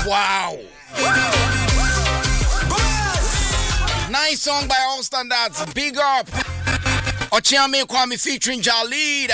Wow. Nice song by all standards. Big up. Ochiame Kwame featuring Jalid.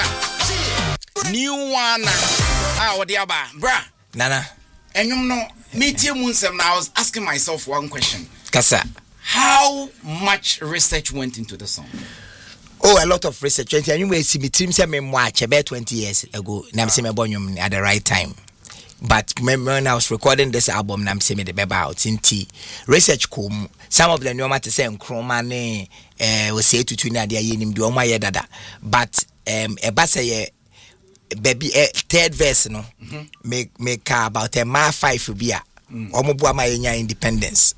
New one. What the other? Bruh. Nana. And you know, me too, I was asking myself one question. Kasa. How much research went into the song? Oh, a lot of research. And you may see me team say me watch about 20 years ago. Now I'm saying me born at the right time. But when I was recording this album, I'm saying the baby out in tea. Research come. Some of them know what to say. Chroma ne we say to twin idea yenim do my dada. But a bass baby third verse no make about a ma 5 for beer. Omo bua my independence.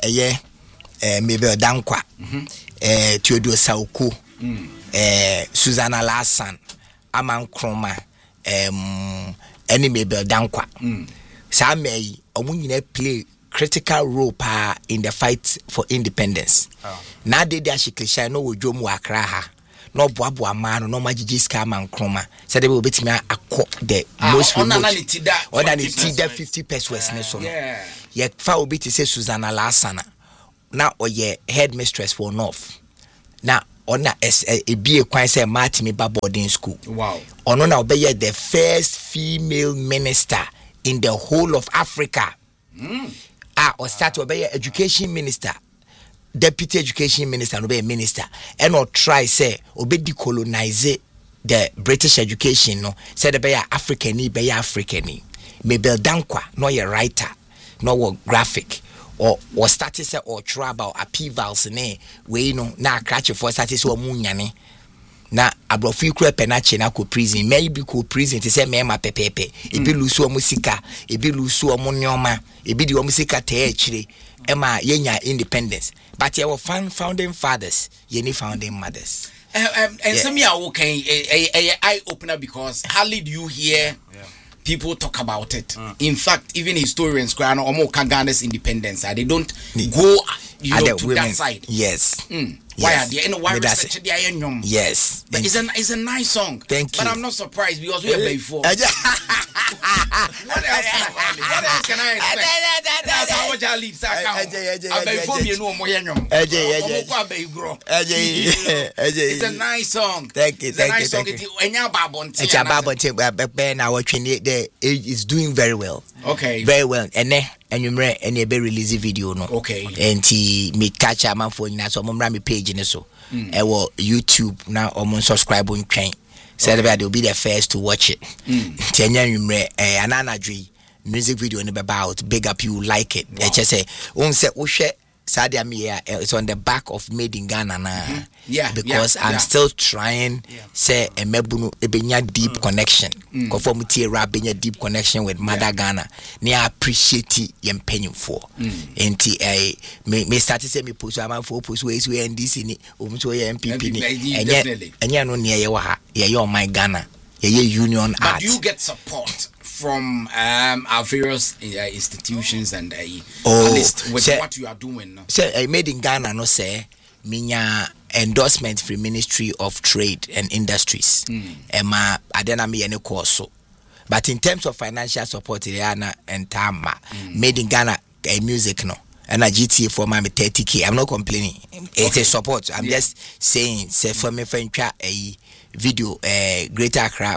Maybe Dankwa, Theodore Sauko, Susanna Lassan, Aman Kroma, any maybe Dankwa. Some may play critical role in the fight for independence. Now they she cliche no Jomu Akraha, no Boabu man, no Majis Kaman Kroma. So they will bet me a the most or than it 50 pesos. Yeah, yet foul bit to say Susanna Lassana. Now or ye headmistress for North. Now on a be a quite say Martin boarding school. Wow. On now be the first female minister in the whole of Africa. Or start to be education minister, deputy education minister, no be minister, and or try say or be decolonize the British education. No, say the be African, be African. Mabel Dankwa, no ye writer, no graphic. Or status or trouble upheavals ne we no na catch for status or munyane na abrofi kura penache na ko prison maybe ko prison te say me ma pepepe e bi lusu omusika e bi lusu omunnyoma e bi di omusika te akire e ma yenya independence but ye were founding fathers ye ni founding mothers and some ya okay eye opener because hardly do you hear people talk about it. In fact, even historians, Ghana's independence, they don't go to women. That side. Yes. Why are they? Why research they are yes. But it's a nice song. Thank you. But I'm not surprised because we are before. What else can I expect? That's how much I lead. It's a nice song. Thank you. It's a nice song. It's doing very well. Okay. Very well. And you may any be release video no. Okay. And he me catch a man for na so mo me page in so. YouTube now subscribe on train. So that they'll be the first to watch it. Tenya you may ananadri music video in about big up you like it. Wow. Just say Sadia Mia, it's on the back of Made in Ghana now. Because I'm still trying say a mebunu ebenya deep connection. Conformity rap benya deep connection with Mother Ghana. Ni appreciate yem penny for. Enti me start to say me push am for push ways we NDC ni umso ye MPP ni. Enya no near ye on my Ghana. Ye union art. But do you get support from our various institutions and at least with what you are doing now? Say Made in Ghana no say minya endorsement from Ministry of Trade and Industries. Ema adena me any course. But in terms of financial support, Rihanna and Tama Made in Ghana music no. And a GTA for my 30K. I'm not complaining. It's a support. I'm just saying say for me friend a video Greater Accra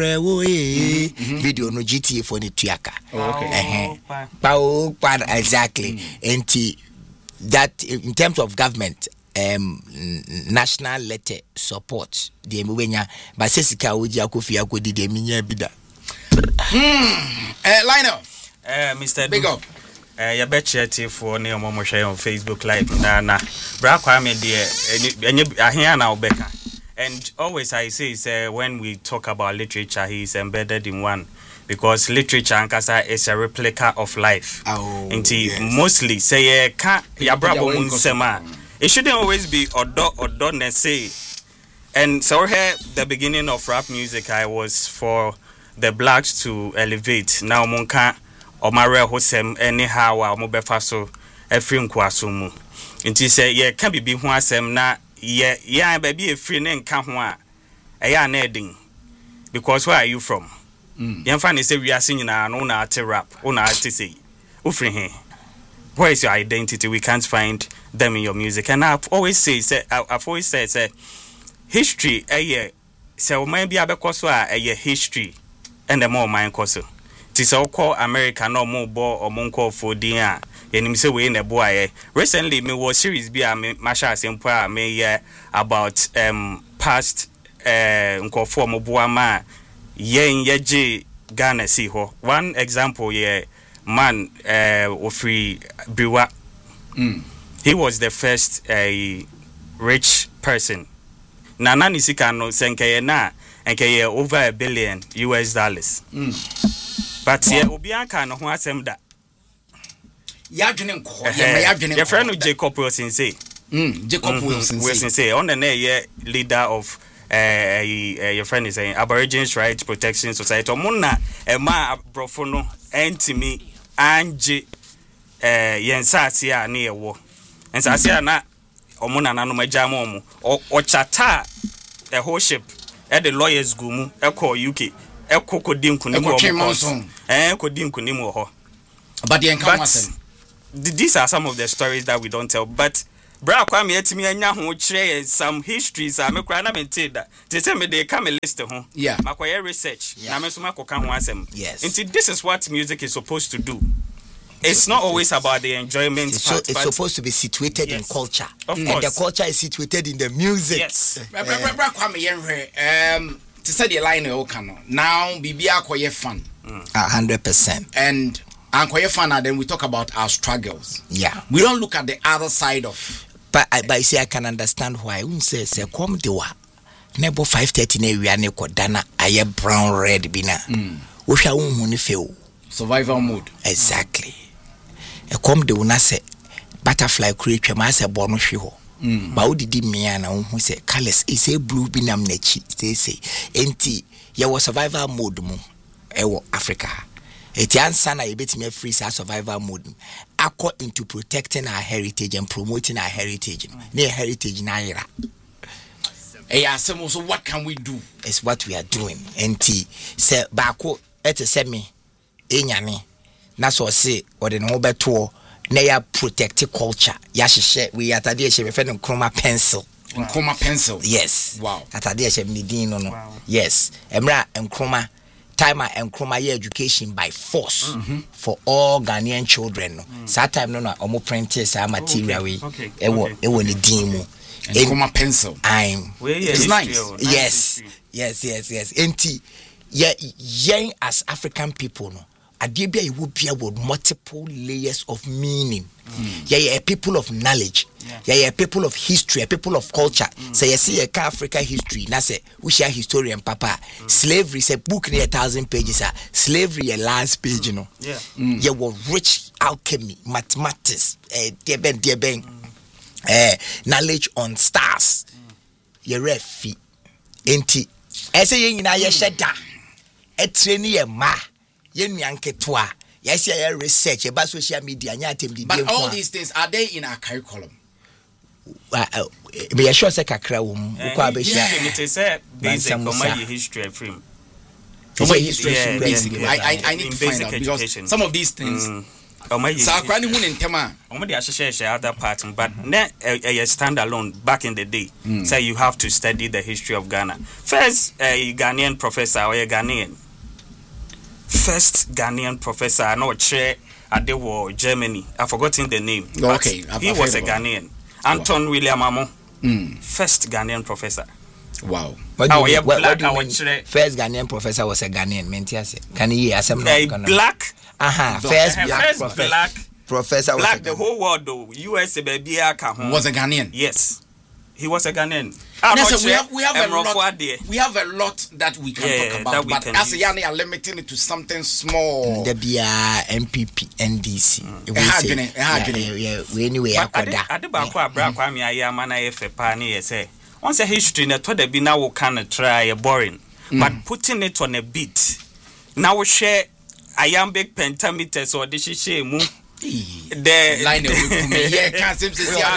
video no GTA for the Tuaka. Okay. Exactly. And that in terms of government national letter support the Mwenya but sesika oji akofi akodi de minya bida. Lionel Mr. Big up. Ya betche for ne omo share on Facebook live na bra kwame de ahia na obeka. And always I say when we talk about literature, he is embedded in one because literature ankasa is a replica of life. Mostly say ka ya brabo munsema. It shouldn't always be odo nese. And so here the beginning of rap music I was for the blacks to elevate. Now monka omare hosem anyhow wa mo befa so efri nkwaso mu. Nti say ye ka bibi ho asem na yeah, baby, a free name can't want a neding because where are you from? Young fan is a we are singing our own art rap, own art to say. Ufrihe. Where is your identity? We can't find them in your music. And I've always said, history, so maybe abekoso a history and the more mind koso. Tis all call America no more bo or monko for dia. Yenim say we in the boy. Recently, me was series be a masha sempa me about past nkofo mo boama yen yeje Ghana see ho. One example man Ofri Biwa. He was the first rich person. Nana nisika no senkeye na enkeye over $1 billion. But obianka no ho asem da. Ya dwene nko. Your friend Jacob Wilson say. Jacob Wilson say on the leader of your friend is saying Aborigines Rights Protection Society. Omuna ema abrofo no entimi anje yensase a na ewo. Ensase a na omuna na no majamo mu. Ochata a whole ship at the lawyers gumu eko UK. Eko kodim kunimu kodim kunimu ho. But these are some of the stories that we don't tell. But bra kwame etimi anya ho kire some histories a me kra na mente da. They say me they come a list ho. Yeah. Makoye research. Na me so makoka ho asem. Yes. Until this is what music is supposed to do. It's not always about the enjoyment part. It's supposed to be situated in culture. Of course. And the culture is situated in the music. Yes. Bra kwame yenhwe to say the line o kano. Now bibia akoye fun. 100%. And Ankoye Fana, then we talk about our struggles. Yeah. We don't look at the other side of. But you see, I can understand why. Say come dewa. Nebo 5:30 na wi ane ko dana aye brown red bina. Wo hwa wo ni feel. Survival mode. Exactly. E come de una say butterfly create ma say bo no hwe ho. Ba wo didi mia na wo say colors is a blue binam na chi. Say enti ye was survival mode mu e wo Africa. Eti ansa na yebetime free survival mode akọ into protecting our heritage and promoting our heritage. Na heritage na yira. So what can we do? It's what we are doing. Enti se baako ete se me enyane na so se ode no beto na ya protect culture. Ya hyehyɛ we atade hye me fe no chroma pencil. Chroma pencil. Yes. Wow. Atade hye me din no. Wow. Yes. Emra chroma time and chroma education by force for all Ghanaian children. So time no omo print sa material we ewo ni din mu. Chroma pencil. It's nice. Yes. Enti yen as African people no adebia you will be with multiple layers of meaning. Yeah, a people of knowledge. Yeah, a people of history, a people of culture. So you see a Africa history. Na say we share historian papa. Slavery is a book near 1,000 pages. Slavery a last page, you know. Yeah. You were rich alchemy, mathematics, dieben. Knowledge on stars. You refi. Enti. I say you na ye sheda. E train ye ma. Ye nyanketwa. Yes, yeah, research about social media. But all these things, are they in our curriculum? Me sure say kakra wo mu ko abehia it is a basic history film. History basically. I need to find out because education. Some of these things so akwani hu ntema omodi asheshe other part but a stand alone back in the day say you have to study the history of Ghana. First Ghanaian professor or a Ghanaian first Ghanaian professor, I know chair at the war Germany. I've forgotten the name. Okay, he was a Ghanaian. Anton William Amo, first Ghanaian professor. Wow. What do you mean? First Ghanaian professor was a Ghanaian. Can you hear some black? First black professor. Black the whole world though. US baby was a Ghanaian. Yes. He was a Ghanaian. We have a lot that we can talk about, but as a Yanni are limiting it to something small. The MPP, NDC. Anyway, once a history, na to the be now can try a boring, but putting it on a beat. Now we share iambic pentameters or this shame. The line can't seem to see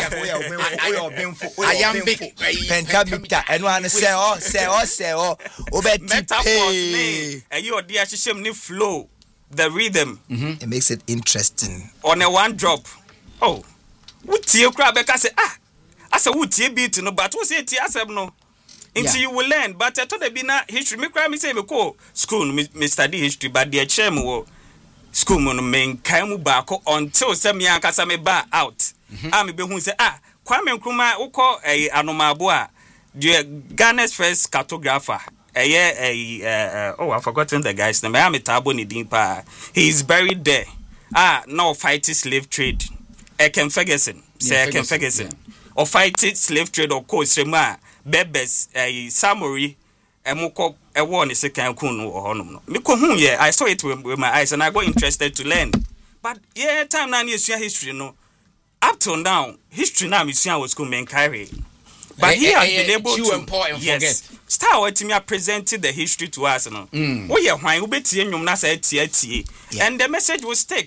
iambic pentameter and one say metaphors and you dear shame ni flow the rhythm. It makes it interesting. On a one drop. Oh, what you crab? I say, I said, what you beat no, but what's it? I said, no. Until you will learn, but I told the bina history. Me cry me say me go school, me study history, but the chairman school mon main kaimu bako until some young kasa me bar out. Me be who say Kwame Nkrumah uko anomabua the Ghana's first cartographer. I've forgotten the guy's name. I'm a tabo ni dimpa. He is buried there. Now fighting slave trade. Ken Ferguson. Say Ken Ferguson. Or fighting slave trade or course rema bebes summary emoko one is a cancun or honum. I saw it with my eyes and I got interested to learn. But yeah, time 9 years history no. Up till now, history now is was going to carry. But he has been able to start what me presented the history to us. No, oh yeah, why you bet you na say and the message will stick.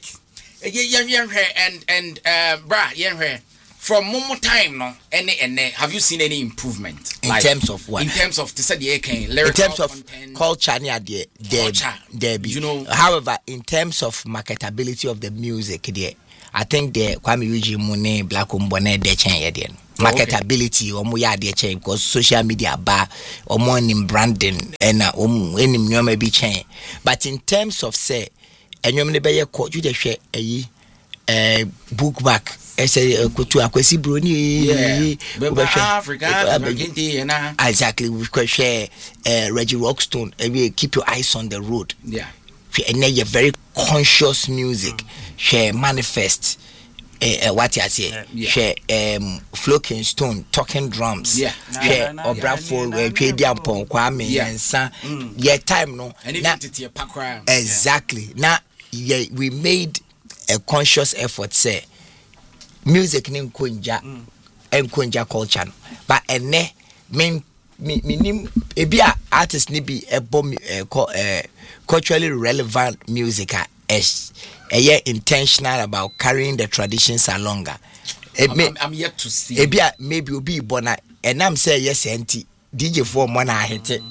And bra, from more time no, and have you seen any improvement in terms of what? In terms of in terms of culture, there be. You know, however, in terms of marketability of the music, there. I think the Kwame Eugene Mune Black Umbone de chain yedian. Marketability omo ya de chain because social media ba omo nim branding and enim nyoma bi chain. But in terms of say enyom ne be ye ko you dey hwe book back say kutu akwesi broni Africa exactly we could share Reggie Rockstone keep your eyes on the road. Yeah. And then you're very conscious music. Share manifest what you say. Share Floating Stone, talking drums. Yeah. Share or Bradford Kwame Kwame and son. Yeah, time no. And even to Pakra. Exactly. Now we made a conscious effort say music nin kunja and kunja culture. But ene mean minim ebia artist ni bi ebom culturally relevant music is intentional about carrying the traditions along. I'm yet to see ebia maybe obi bona and I'm say yes anti DJ for one hit it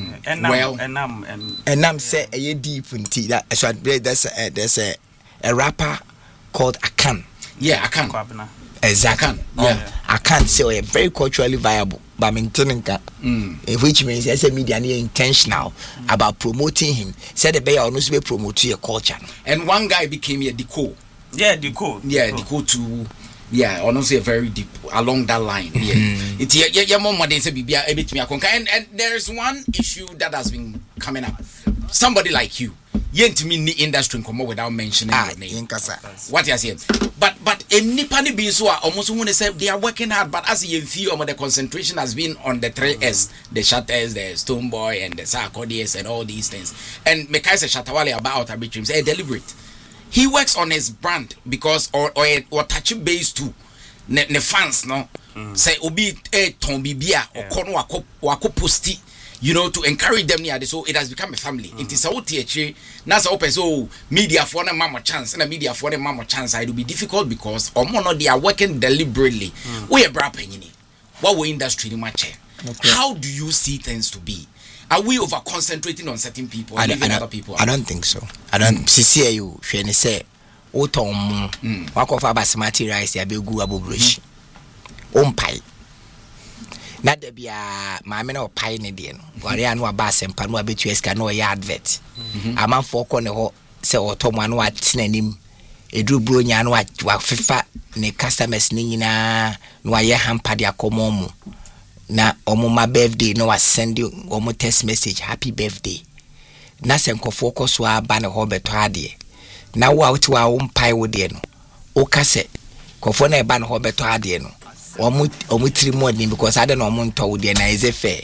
and I'm say a deep until that so there's a rapper called Akan. Yeah, Akan. Exactly. I can't say very culturally viable, but maintaining that, which means as a media intentional about promoting him. Said the Bay almost be promoting your culture. And one guy became a Deco. Yeah, Deco. Yeah, Deco too. Yeah, honestly, very deep along that line. Yeah, it's more modern. And there's one issue that has been coming up. Somebody like you. Yent me industry come without mentioning your name. What you saying? But in Nipani Binsua almost want to say they are working hard, but as you feel the concentration has been on the 3S, the Shatters, the Stone Boy, and the Sarkodis and all these things. And Mekaisa Shatawale about Arbitrum say deliberate. He works on his brand because or touch base too. Ne fans no say obi tombi bia or kono wako posti. You know, to encourage them near this, so it has become a family. It is out here. Now, open so media for them mama chance and a media for them mama chance. It will be difficult because they are working deliberately. We are brapping what we industry much. How do you see things to be? Are we over concentrating on certain people and leaving other people? I don't think so. I don't see you. She say, "Otom, walk off basmati rice. Ya be gu abobresh. Ompai." Not the be a mamma or pine Indian. Guarian or bass and Panua Betuesca no advert. A man for corner say or Tom one what him. A drew brunian what FIFA ne customers nina no ye hamper dia comomu. Na omo my birthday no I send you omo text message happy birthday. Na senko focus wa banner hobet hadie. Na wa to our own pie with no. O cassette. Kofone ban hobet hadie no. Omutri more because I don't know monto there na is it fair.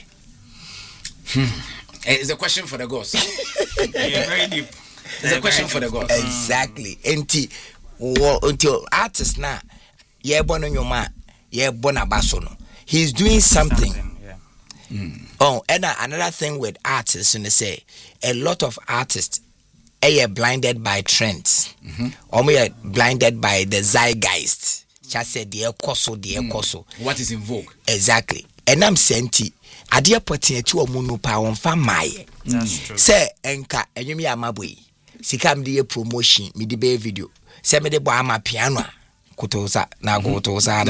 It's a question for the gods. Yeah, very deep. It's a question for the gods. Exactly. Until artist na ye born on your man, ye born a basono. He's doing something. Oh, and another thing with artists, and they say a lot of artists are blinded by trends. Or we are blinded by the zeitgeist. Just said the koso. What is in vogue? Exactly. And I'm saying adia potin etu omu no pa won fa maye. Say enka enyumi amaboi. sika me dey promotion me dey be video say me dey bo ama piano kutosa na kutosa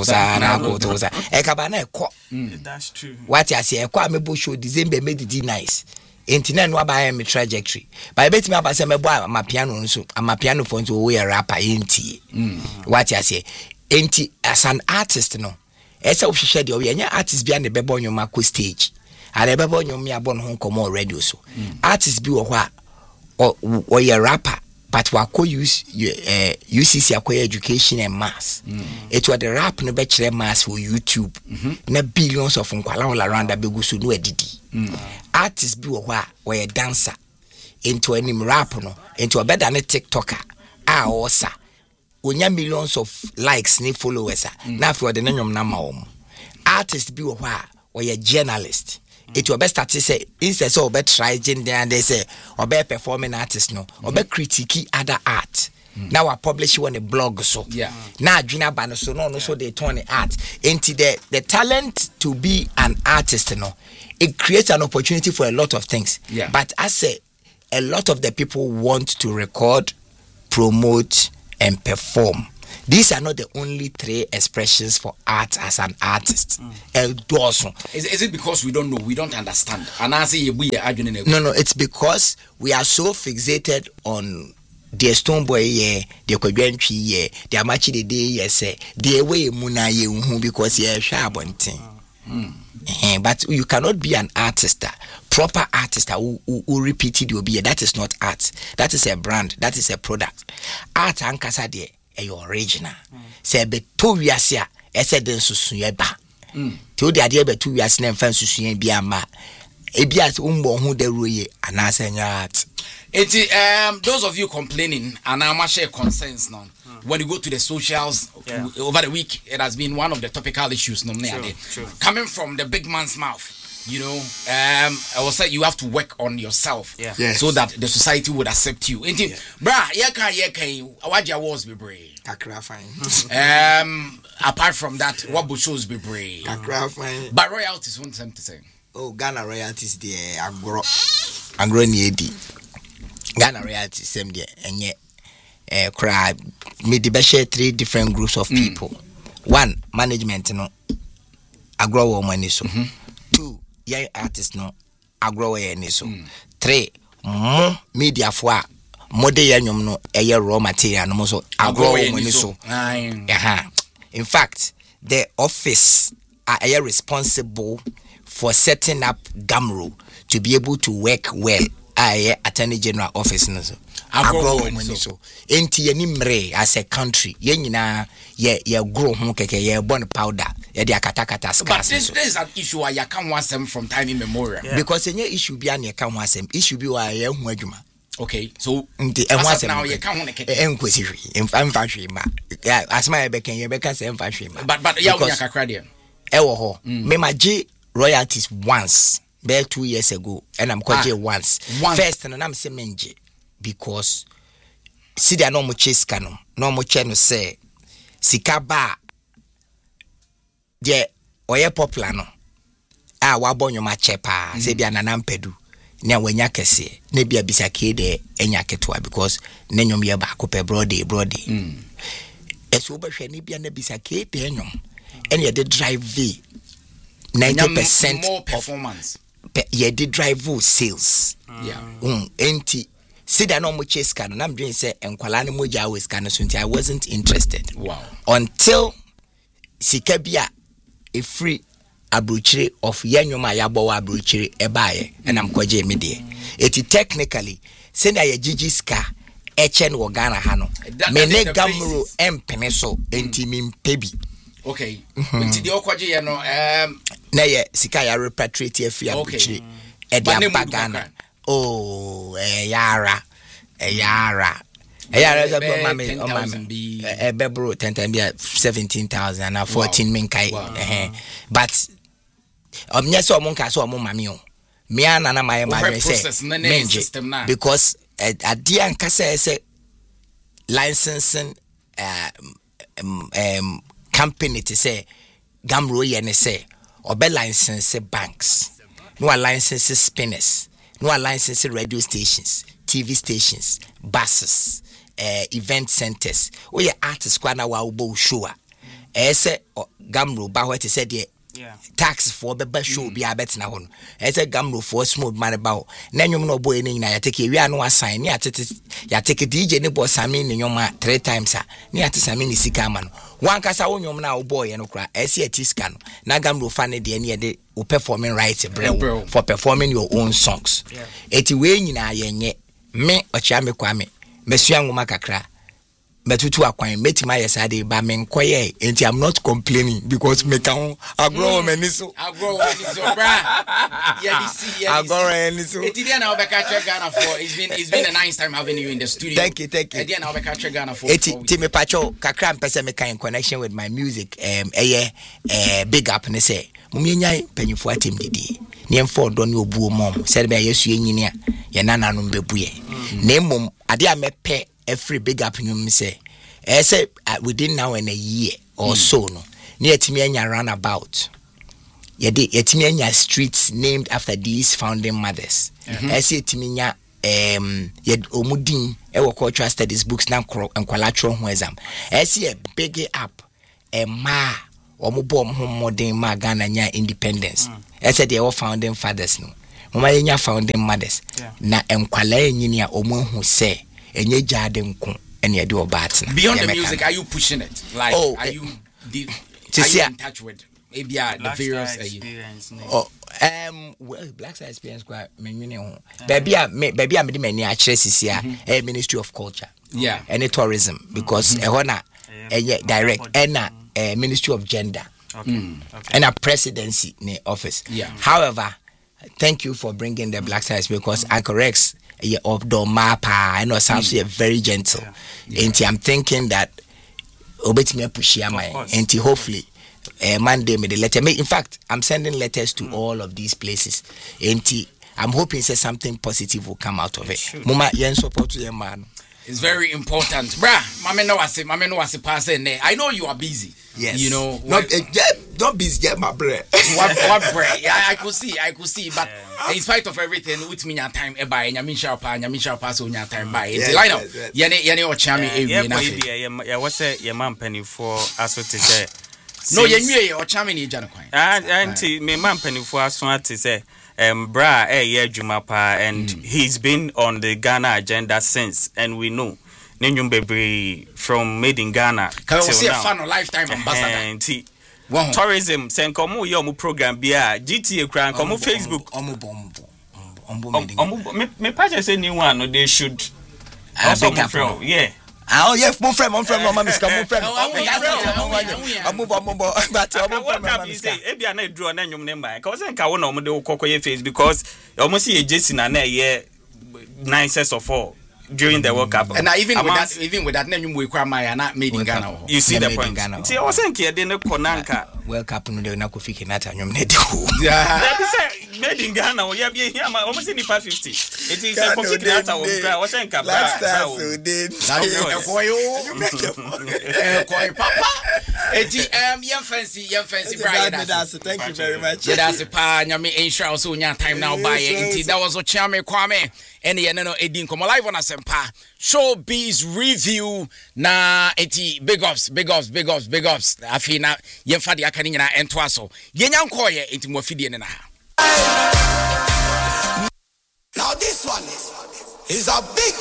ekaba na ekọ that's true what you say ekọ amebo show December made it nice internet no aba me trajectory but bet me aba say me bo ama piano nso ama piano for nso we rapper enti what you say enti as an artist no esa wo hwehwe de we nya artist bia ne bebo nyoma ko stage ale bebo nyomi abon ho komo radio so artist bi wo ho a o ye rapper but we call use UCC acquire education and mass. It was the rap no be chere mass for YouTube. Na billions of nkwala all around that begu so no edidi. Artists bi wo a dancer into any rap no into a better than a TikToker. Osa. Onya millions of likes ni followers. Na for the name na ma artists bi wo a journalist. It will be started say instead so be try and they say or be performing artist no or be critique other art. Now I publish on a blog so now Junior Bano so no so they turn the art into the talent to be an artist no it creates an opportunity for a lot of things. But I say a lot of the people want to record, promote and perform. These are not the only three expressions for art as an artist. Is it because we don't know, we don't understand? No, it's because we are so fixated on the Stone Boy, the Kogwentri, the Amachi the day, the way Muna because you're sharp on thing. But you cannot be an artist, proper artist who repeated will be. That is not art. That is a brand. That is a product. Art and Casade. Your original. Say be 2 years ya. Ese den susu ye ba. Ti o de ade be 2 years na mfa susu ye bia ma. E bia umbo hu de roye anase nyat. Those of you complaining and I'm share concerns now. When you go to the socials over the week, it has been one of the topical issues. Coming from the big man's mouth. You know, I will say you have to work on yourself so that the society would accept you. Bra, what your walls be brave. Apart from that, what shows be brave. But royalties won't seem to say. Oh, Ghana royalties there, agro niedi. Ghana royalties same there, and yet, cry. Me the best 3 different groups of people. 1, management, no, agro money so. 2. Young artists no agro any so 3 media for mode yanyum no raw material no so agro any so in fact the office are responsible for setting up Gamro to be able to work well Attorney General office no so agro any so enti animre as a country yenyina ye grow ho keke ye burn powder ye de akatakata scarce. But this is an issue why you can't want them from time immemorial. Because any issue be an you can't want them issue be why ye hu adwuma. Okay, so now you can't want enkwesi in fanfashwe ma as my beken ye beka say fanfashwe ma but ya unya kakra de e wo ho me maji royalties once be 2 years ago and I'm kwaje once first and I'm say menje because see they are no mo chase canon no mo che no say sika ba je oye popular no wa bonyo ma chepa se bia na nampedu ne wanya kese ne bia bisake de enya ketwa because ne nyom ye ba ko pe brody eso ba hwe ne bia na bisake de nyom ene ye de drive v 90% more performance ye de drive sales enti see that no mo chase can I'm doing say enkwala ne moja always can so I wasn't interested until sika bia a free abrochire of yanyoma yabo abrochire ebaye and I'm kwaje me de it technically say na ye gigiska echen wo Ghana ha no me ne Gamro empene so enti mi mpebi okay enti de okwaje ye no na ye sika ya repatriate free abrochire e de Ghana oh yara bebro 10 times 17,000 and 14 minkai but yes so monka so mo mami o me ana na my say because at the anka say licensing company to say Gamro ye ne say obe license banks no license spinners no license radio stations, TV stations, buses, event centers. We are artists kwa na wa ubo show. Say Gamro ba what said the tax for the show be a bet na hono. Say Gamro for smooth man about. Na nyum no boy ni na ya take we no assign ya take DJ ne boss Sami ni nyoma 3 times a. Ni ate Sami ni sika ma no. Wan kasa wo nyom na wo boy no kra. Say atiska no. Na Gamro fa ne de ne de performing right bro for performing your own songs. Eti we nyina yenye me ochia me kwame. Mesua ngoma kakra. Metutu akwan metima yesade ba me nkoye enti I'm not complaining because me kan agro meniso bra yeah see agro meniso eti dia na obeka check Ghana for it's been a nice time having you in the studio. Thank you dia na obeka check Ghana for eti me pacho kakra mpese me kan in connection with my music big up ne say mumienya panyifo atem didi ne emfo do ne obuo mom said be yesu enyini a ye nananom bebuye na emom ade a mepe every big up nyum say within now and a year or so no near Timianya roundabout Timianya streets named after these founding mothers Timianya yet omudin ewo cultural studies books na nkwalachro ho exam a big up ma omubo modern ma Ghana nya independence they were founding fathers no mama nya founding mothers na enkwala enyini a omu hu say enye jade nko ene ye de obat na beyond the music. Are you pushing it like are you in touch with maybe the various Black Star Experience kwa menwene ho baby a me de mani a kire sisi a Ministry of Culture and tourism because ehona direct and Ministry of Gender and a presidency ne office. However, thank you for bringing the Black Star Experience because I correct of the mapa. I know sounds very gentle. And I'm thinking that obetime push my and hopefully Monday me the letter. In fact, I'm sending letters to all of these places. And I'm hoping say something positive will come out of it. Mama, yen support to your man. It's very important, bruh. Mama no wase pass there. I know you are busy. Yes. You know, don't busy, get my bread. What bread? Yeah, I could see. But in spite of everything, with me time by Nyamisha pa so nya time by. It's line up. Yene o chami area na. Yeah, what's your man penny for aso to say. No, yenwe o chami ni jana kwan. Auntie, me man penny for aso to say. Bra Jumapa and he's been on the Ghana agenda since, and we know Nenyum Bebre from Made in Ghana. Can we see a fan of lifetime ambassador? Tourism, send come your program bia GTA cran come Facebook. Me page say new one they should also from oh yeah, my friend, my miss come friend. Ebi ana draw na nyum nemba. Ka wose nka wo na omde kokoye face because almost see Jesse na ye 9 sets of 4 during the World Cup. And even with that name we kwa my na Made in Ghana. You see the point. See I was saying here dey konanka World Cup no dey na ko fiki na ta nyum ne dey. Yeah. Made in Ghana we be here almost in the 50. It is a conflict that I was saying ka so did. Koi papa. Eti young fancy Brian. Thank you very much. That's a pa nyame ensure so nya time now buy it. That was Ochame Kwame. Any no edin come live on Asempa Showbiz review na eti big ups afina yemfa de aka nyina ento aso yenya nkoye enti mo fidie ne na. Now this one is a big